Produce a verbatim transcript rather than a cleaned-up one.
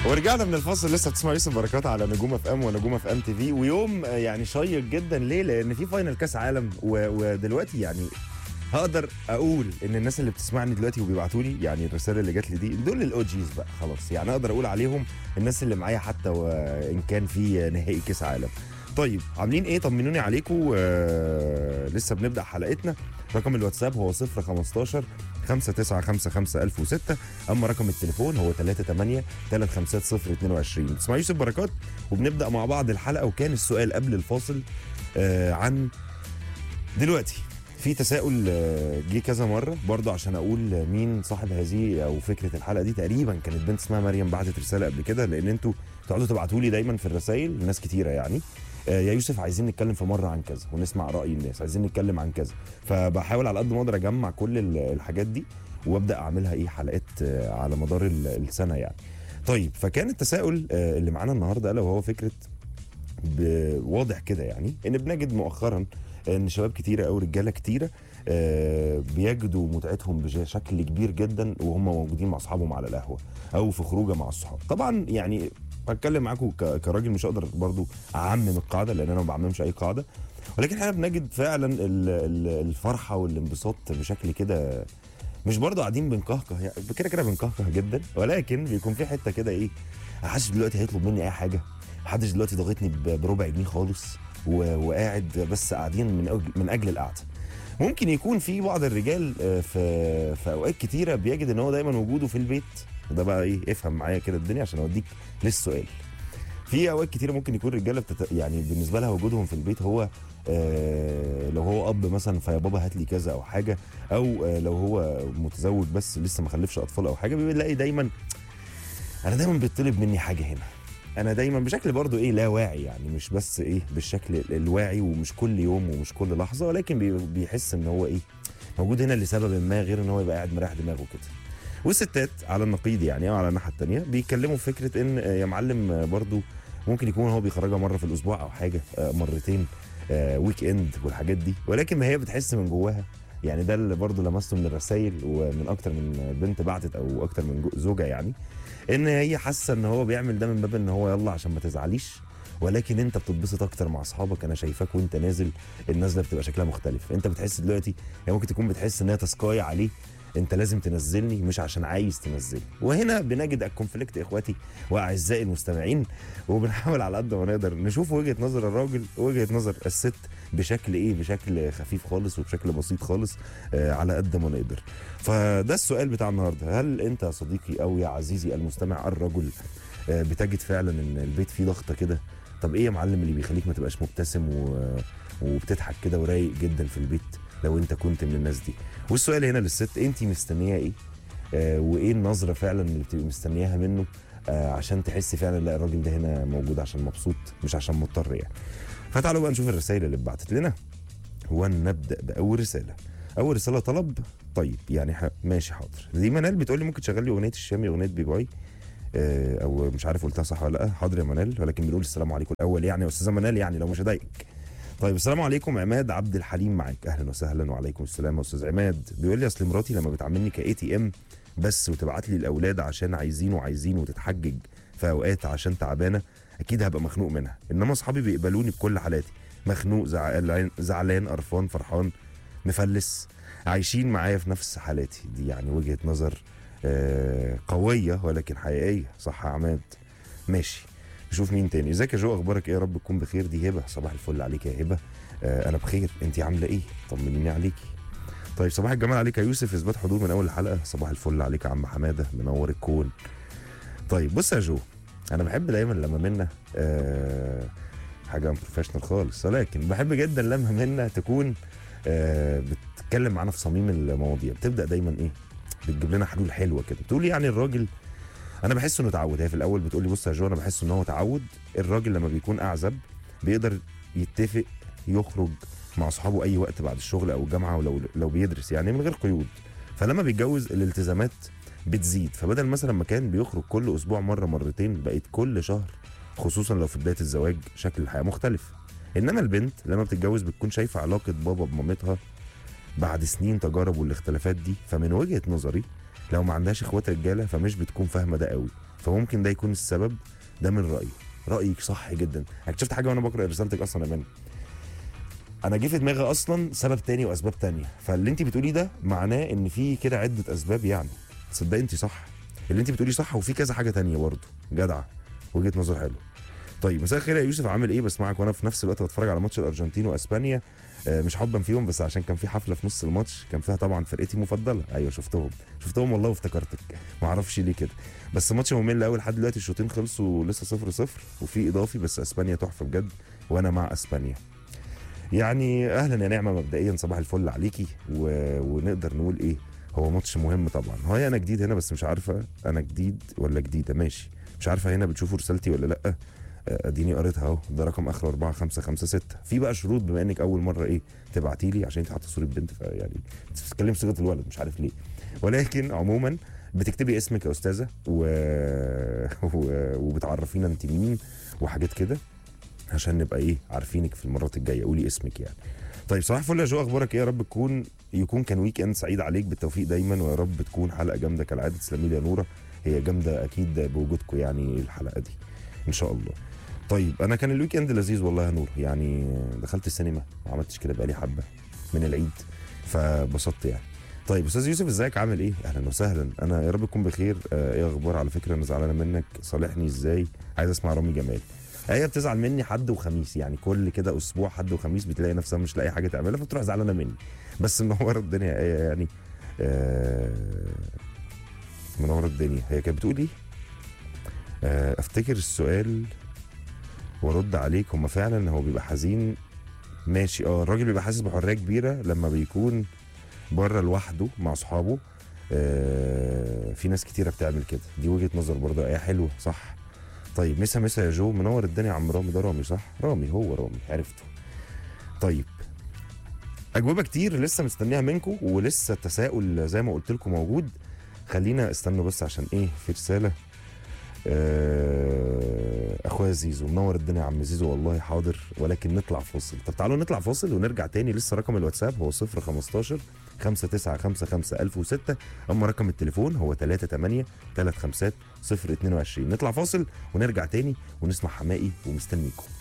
ورجعنا من الفاصل. لسه بتسمع يوسف بركات على نجوم اف ام ونجوم اف ام تي في. ويوم يعني شيق جدا. ليه؟ لان في فاينل كاس عالم و... ودلوقتي يعني هقدر اقول ان الناس اللي بتسمعني دلوقتي وبيبعتوا لي يعني الرساله اللي جات لي دي دول الاو جيز بقى خلاص. يعني اقدر اقول عليهم الناس اللي معايا حتى وان كان في نهائي كاس عالم. طيب عاملين ايه؟ طمنوني عليكم. آه لسه بنبدا حلقتنا. رقم الواتساب هو صفر خمستاشر خمسة تسعة خمسة خمسة ألف وستة. اما رقم التليفون هو تلاتة تمانية تلاتة خمسة صفر اتنين وعشرين. تسمع يوسف بركات وبنبدا مع بعض الحلقه. وكان السؤال قبل الفاصل آه عن دلوقتي في تساؤل جه كذا مره برضه عشان اقول مين صاحب هذه او فكره الحلقه دي. تقريبا كانت بنت اسمها مريم بعتت رساله قبل كده، لان انتوا تقعدوا تبعتوا لي دايما في الرسائل ناس كتيره يعني يا يوسف عايزين نتكلم في مره عن كذا ونسمع راي الناس، عايزين نتكلم عن كذا. فبحاول على قد ما اقدر اجمع كل الحاجات دي وابدا اعملها ايه حلقات على مدار السنه يعني. طيب فكان التساؤل اللي معانا النهارده الا وهو فكره واضح كده يعني ان بنجد مؤخرا ان شباب كتيره او رجاله كتيره بيجدوا متعتهم بشكل كبير جدا وهم موجودين مع اصحابهم على القهوه او في خروجه مع الصحاب. طبعا يعني بتكلم معاكم كراجل مش هقدر برضو اعمم القاعده لان انا ما بعممش اي قاعده، ولكن احنا بنجد فعلا الفرحه والانبساط بشكل كده مش برضو قاعدين بنكهكه يعني كده كده بنكهكه جدا، ولكن بيكون في حته كده ايه محدش دلوقتي هيطلب مني اي حاجه، محدش دلوقتي ضاغطني بربع جنيه خالص وقاعد بس قاعدين من أجل من اجل القعده. ممكن يكون في بعض الرجال في في اوقات كتيره بيجد ان هو دايما وجوده في البيت. ده بقى ايه؟ افهم معايا كده الدنيا عشان اوديك للسؤال. في اوقات كتيره ممكن يكون رجاله بتت... يعني بالنسبه لها وجودهم في البيت هو آه لو هو اب مثلا فيا بابا هات لي كذا او حاجه، او آه لو هو متزوج بس لسه ما خلفش اطفال او حاجه بيلاقي دايما انا دايما بيطلب مني حاجه هنا. انا دايما بشكل برضو ايه لا واعي يعني مش بس ايه بالشكل الواعي ومش كل يوم ومش كل لحظه، ولكن بيحس ان هو ايه موجود هنا لسبب ما غير ان هو يبقى قاعد مريح دماغه كده. والستات على النقيض يعني او على الناحيه الثانيه بيتكلموا في فكره ان يا معلم برضو ممكن يكون هو بيخرجها مره في الاسبوع او حاجه مرتين ويك اند والحاجات دي، ولكن ما هي بتحس من جواها. يعني ده اللي برضو لمسته من الرسائل ومن اكتر من بنت بعتت او اكتر من زوجه يعني ان هي حاسه ان هو بيعمل ده من باب ان هو يلا عشان ما تزعليش، ولكن انت بتتبسط اكتر مع اصحابك. انا شايفاك وانت نازل النازله بتبقى شكلها مختلف. انت بتحس دلوقتي يعني ممكن تكون بتحس ان هي تسقايه عليه، انت لازم تنزلني مش عشان عايز تنزلني. وهنا بنجد الكونفليكت اخواتي واعزائي المستمعين، وبنحاول على قد ما نقدر نشوف وجهه نظر الراجل ووجهه نظر الست بشكل ايه بشكل خفيف خالص وبشكل بسيط خالص آه على قد ما نقدر. فده السؤال بتاع النهارده. هل انت يا صديقي او يا عزيزي المستمع الرجل آه بتجد فعلا ان البيت فيه ضغطه كده؟ طب ايه يا معلم اللي بيخليك ما تبقاش مبتسم و... وبتضحك كده ورايق جدا في البيت لو انت كنت من الناس دي؟ والسؤال هنا للست، انت مستنيه ايه؟ آه وايه النظره فعلا اللي بتبقي مستنياها منه آه عشان تحسي فعلا لا الراجل ده هنا موجود عشان مبسوط مش عشان مضطر يعني. فتعالوا بقى نشوف الرسائل اللي اتبعتت لنا ونبدا باول رساله. اول رساله طلب. طيب يعني ح... ماشي حاضر. دي منال بتقول لي ممكن تشغل لي اغنيه الشامي اغنيه بي باي آه او مش عارف قلتها صح ولا لا. حاضر يا منال، ولكن بنقول السلام عليكم الاول يعني يا استاذه منال يعني لو مش هضايقك. طيب السلام عليكم، عماد عبد الحليم معاك. اهلا وسهلا. وعليكم السلام يا استاذ عماد. بيقول لي اصل مراتي لما بتعاملني كاي تي ام بس وتبعت لي الاولاد عشان عايزين وعايزين وتتحجج في اوقات عشان تعبانه اكيد هبقى مخنوق منها، انما اصحابي بيقبلوني بكل حالاتي، مخنوق زعلان زعلان قرفان فرحان مفلس، عايشين معايا في نفس حالاتي. دي يعني وجهه نظر آه قويه ولكن حقيقيه. صح يا عماد. ماشي نشوف مين تاني. ازيك يا جو، اخبارك ايه؟ يا رب تكون بخير. دي هبه. صباح الفل عليك يا هبه. آه انا بخير، انت عامله ايه؟ طمنيني عليكي. طيب صباح الجمال عليك يا يوسف، اثبات حضور من اول الحلقه. صباح الفل عليك يا عم حماده، منور الكون. طيب بص يا جو، انا بحب دايما لما منا آه حاجه بروفيشنال خالص، ولكن بحب جدا لما منا تكون آه بتتكلم معانا في صميم المواضيع. بتبدا دايما ايه بتجيب لنا حلول حلوه كده. بتقول لي يعني الراجل انا بحس انه تعود. هي في الاول بتقول لي بص يا جو انا بحس ان هو تعود. الراجل لما بيكون اعزب بيقدر يتفق يخرج مع اصحابه اي وقت بعد الشغل او الجامعه ولو لو بيدرس يعني من غير قيود. فلما بيتجوز الالتزامات بتزيد، فبدل مثلا ما كان بيخرج كل اسبوع مره مرتين بقت كل شهر، خصوصا لو في بدايه الزواج شكل الحياه مختلف. انما البنت لما بتتجوز بتكون شايفه علاقه بابا بمامتها بعد سنين تجارب والاختلافات دي. فمن وجهه نظري لو ما عندهاش اخوات رجاله فمش بتكون فاهمه ده قوي، فممكن ده يكون السبب. ده من رايي. رايك صح جدا. اكتشفت حاجه وانا بقرا رسالتك اصلا يا مان. انا جه في دماغي اصلا سبب تاني واسباب تانية، فاللي انت بتقوليه ده معناه ان في كده عده اسباب يعني. تصدقي انت صح، اللي انت بتقوليه صح، وفي كذا حاجه تانية برضه. جدعه، وجهه نظر حلوه. طيب مساء الخير يا يوسف، عامل ايه؟ بسمعك وانا في نفس الوقت بتفرج على ماتش الارجنتين واسبانيا. آه مش حبا فيهم، بس عشان كان في حفله في نص الماتش كان فيها طبعا فرقتي المفضله. ايوه شفتهم شفتهم والله وافتكرتك. ما اعرفش ليه كده، بس ماتش ممل قوي لحد دلوقتي. الشوطين خلصوا لسه صفر صفر وفي اضافي، بس اسبانيا تحفه بجد وانا مع اسبانيا. يعني اهلا يا نعمه، مبدئيا صباح الفل عليكي. و... ونقدر نقول ايه، هو ماتش مهم طبعا. هاي انا جديد هنا بس مش عارفه انا جديد ولا جديده. ماشي، مش عارفه هنا بتشوفوا رسالتي ولا لا. اديني قريتها اهو. ده رقم اخر أربعة خمسة خمسة ستة. في بقى شروط بما انك اول مره ايه تبعتي لي، عشان انت حاطه صوره بنت فيعني بتتكلم صيغه الولد مش عارف ليه. ولكن عموما بتكتبي اسمك يا استاذه و... و... وبتعرفينا انت مين وحاجات كده، عشان نبقى ايه عارفينك في المرات الجايه. قولي اسمك يعني. طيب صباح الفل يا جو، اخبارك ايه؟ يا رب تكون يكون كان ويك اند سعيد عليك بالتوفيق دايما، ويا رب تكون حلقه جامده كالعاده. تسلمي لي يا نوره، هي جامده اكيد بوجودكم يعني الحلقه دي ان شاء الله. طيب انا كان الويك اند لذيذ والله يا نور، يعني دخلت السينما ما عملتش كده بقالي حبه من العيد، فبسطت يعني. طيب استاذ يوسف ازيك، عامل ايه؟ اهلا وسهلا. انا يا رب تكون بخير. آه ايه اخبار؟ على فكره انا زعلانه منك، صالحني ازاي؟ عايز اسمع رامي جمال. هي بتزعل مني حد وخميس، يعني كل كده اسبوع حد وخميس بتلاقي نفسها مش لاقي حاجه تعملها فبتروح زعلانه مني. بس منور الدنيا ايه يعني. آه منور الدنيا. هي كانت بتقول ايه؟ آه افتكر السؤال وارد عليك. هما فعلا هو بيبقى حزين. ماشي اه، الراجل بيبقى حاسس بحريه كبيره لما بيكون بره لوحده مع اصحابه. آه في ناس كتيره بتعمل كده، دي وجهه نظر برضه. ايه حلوه صح. طيب مسا مسا يا جو، منور الدنيا يا عم رامي. ده رامي صح؟ رامي هو رامي، عرفته. طيب اجوبه كتير لسه مستنيها منكم، ولسه التساؤل زي ما قلت لكم موجود. خلينا استنوا بس عشان ايه في رساله. آه اخويا زيزو، منور الدنيا يا عم زيزو والله. حاضر، ولكن نطلع فاصل. طب تعالوا نطلع فاصل ونرجع تاني. لسه رقم الواتساب هو صفر خمستاشر خمسة تسعة خمسة خمسة ألف وستة، اما رقم التليفون هو تلاتة تمانية تلاتة خمسة صفر اتنين وعشرين. نطلع فاصل ونرجع تاني ونسمع حمائي ومستنيكم.